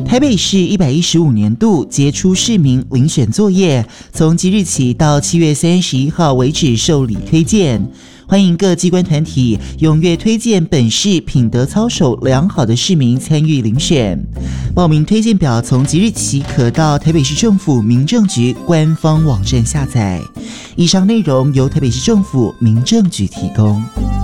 台北市115年度杰出市民遴选作业，从即日起到7月31号为止受理推荐。欢迎各机关团体踊跃推荐本市品德操守良好的市民参与遴选。报名推荐表从即日起可到台北市政府民政局官方网站下载。以上内容由台北市政府民政局提供。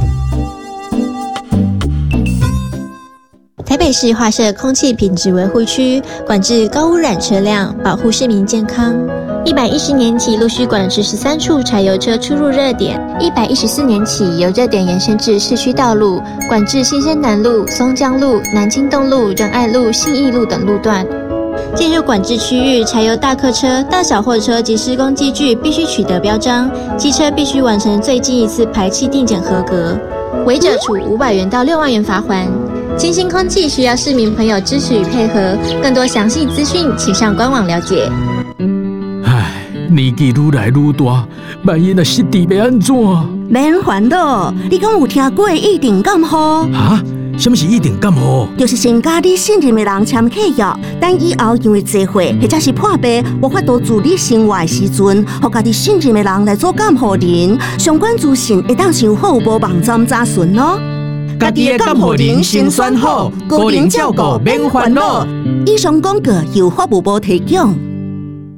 台北市划设空气品质维护区，管制高污染车辆，保护市民健康。110年起陆续管制13处柴油车出入热点，114年起由热点延伸至市区道路，管制新生南路、松江路、南京东路、仁爱路、信义路等路段。进入管制区域，柴油大客车、大小货车及施工机具必须取得标章，机车必须完成最近一次排气定检合格，违者处500元到6万元罚锾。清新空气需要市民朋友支持与配合，更多详细资讯请上官网了解。 年纪愈来愈大，万一若失智要安怎？ 免烦恼，你讲有听过一定感冒？ 哈？什么是一定感冒？ 就是先甲你信任的人签契约，等以后因为聚会或者是破病无法度自理生活的时阵，互家己信任的人来做监护人。相关资讯会当上好无网站查询哦。 家己的监护人先选好，个人照顾免烦恼。 以上广告由法务部提供。